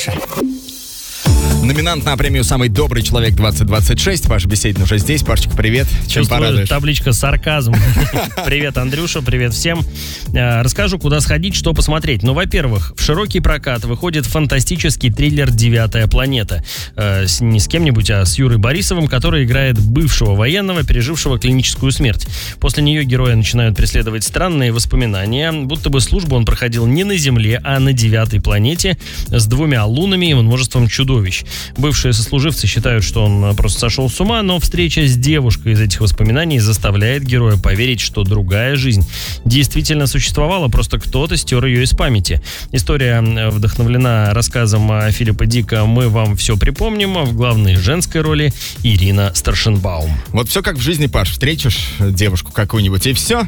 Номинант на премию «Самый добрый человек 2026». Паша Беседин уже здесь. Пашечка, привет. Чем порадуешь? Табличка «Сарказм». Привет, Андрюша, привет всем. Расскажу, куда сходить, что посмотреть. Ну, во-первых, в широкий прокат выходит фантастический триллер «Девятая планета». Не с кем-нибудь, а с Юрой Борисовым, который играет бывшего военного, пережившего клиническую смерть. После нее героя начинают преследовать странные воспоминания, будто бы службу он проходил не на Земле, а на девятой планете с 2 лунами и множеством чудовищ. Бывшие сослуживцы считают, что он просто сошел с ума, но встреча с девушкой из этих воспоминаний заставляет героя поверить, что другая жизнь действительно существовала, просто кто-то стер ее из памяти. История вдохновлена рассказом Филиппа Дика «Мы вам все припомним», в главной женской роли Ирина Старшенбаум. Вот все как в жизни, Паш, встретишь девушку какую-нибудь, и все,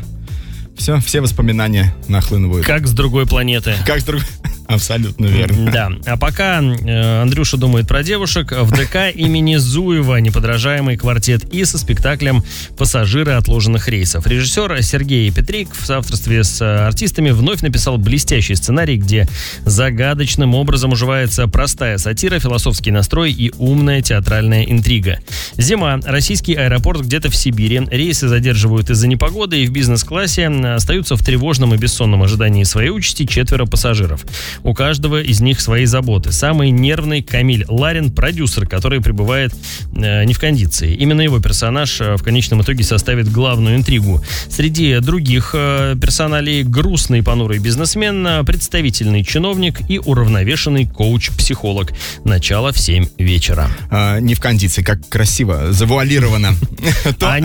воспоминания нахлынывают. Как с другой планеты. Абсолютно верно. Да. А пока Андрюша думает про девушек, в ДК имени Зуева неподражаемый квартет И со спектаклем «Пассажиры отложенных рейсов». Режиссер Сергей Петрик в соавторстве с артистами вновь написал блестящий сценарий, где загадочным образом уживается простая сатира, философский настрой и умная театральная интрига. Зима. Российский аэропорт где-то в Сибири. Рейсы задерживают из-за непогоды, и в бизнес-классе остаются в тревожном и бессонном ожидании своей участи 4 пассажиров. У каждого из них свои заботы. Самый нервный Камиль Ларин, продюсер, который пребывает не в кондиции. Именно его персонаж в конечном итоге составит главную интригу. Среди других персоналей грустный понурый бизнесмен, представительный чиновник и уравновешенный коуч-психолог. Начало в 7 вечера. Не в кондиции, как красиво, завуалировано. А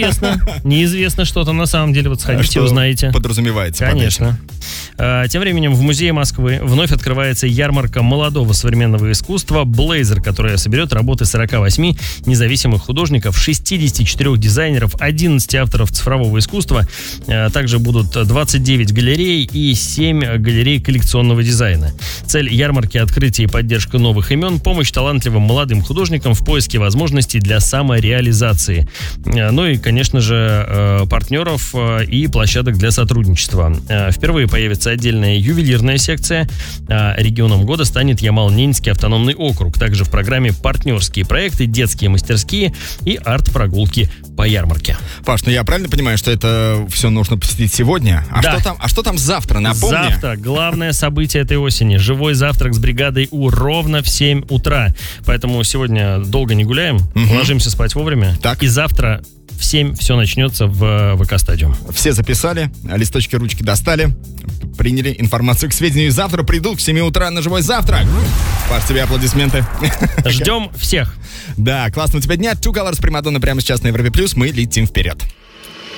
неизвестно что-то на самом деле. Вот сходите, узнаете. Подразумевается. Конечно. Тем временем в Музее Москвы вновь открывается ярмарка молодого современного искусства «Блейзер», которая соберет работы 48 независимых художников, 64 дизайнеров, 11 авторов цифрового искусства. Также будут 29 галерей и 7 галерей коллекционного дизайна. Цель ярмарки — открытие и поддержка новых имен, помощь талантливым молодым художникам в поиске возможностей для самореализации. Ну и, конечно же, партнеров и площадок для сотрудничества. Впервые появится отдельная ювелирная секция. Регионом года станет Ямал-Ненецкий автономный округ. Также в программе партнерские проекты, детские мастерские и арт-прогулки по ярмарке. Паш, ну я правильно понимаю, что это все нужно посетить сегодня? Да. Что там завтра? Напомни. Завтра главное событие этой осени. Живой завтрак с бригадой У ровно в 7 утра. Поэтому сегодня долго не гуляем, ложимся спать вовремя. Так. И завтра в 7 все начнется в ВК-стадиум. Все записали, листочки, ручки достали, приняли информацию к сведению. Завтра придут к 7 утра на живой завтрак. Паш, тебе аплодисменты. Ждем всех. Да, классного тебе дня. Two Colors, Примадонна прямо сейчас на Европе+. Мы летим вперед.